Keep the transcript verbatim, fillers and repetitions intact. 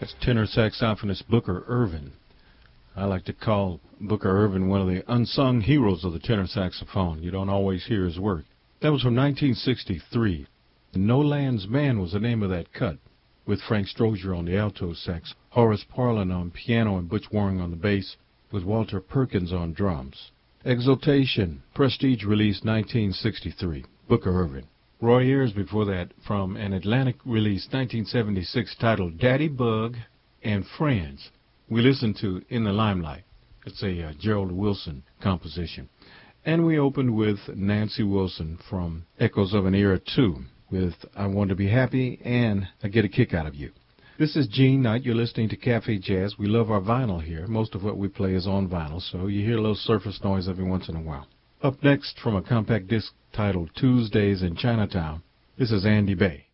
That's tenor saxophonist Booker Ervin. I like to call Booker Ervin one of the unsung heroes of the tenor saxophone. You don't always hear his work. That was from nineteen sixty-three. No Land's Man was the name of that cut, with Frank Strozier on the alto sax, Horace Parlan on piano, and Butch Waring on the bass, with Walter Perkins on drums. Exultation, Prestige release nineteen sixty-three, Booker Ervin. Roy Ayers before that from an Atlantic release nineteen seventy-six titled Daddy Bug and Friends. We listened to In the Limelight. It's a uh, Gerald Wilson composition. And we opened with Nancy Wilson from Echoes of an Era two with I Want to Be Happy and I Get a Kick Out of You. This is Gene Knight. You're listening to Cafe Jazz. We love our vinyl here. Most of what we play is on vinyl, so you hear a little surface noise every once in a while. Up next, from a compact disc titled Tuesdays in Chinatown, this is Andy Bay.